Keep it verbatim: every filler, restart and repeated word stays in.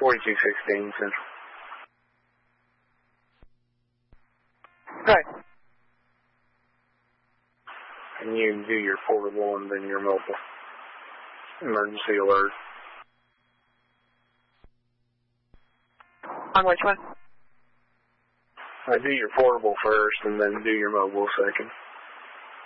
forty-two sixteen Central. Right. And you do your portable and then your mobile emergency alert. On which one? I do your portable first and then do your mobile second.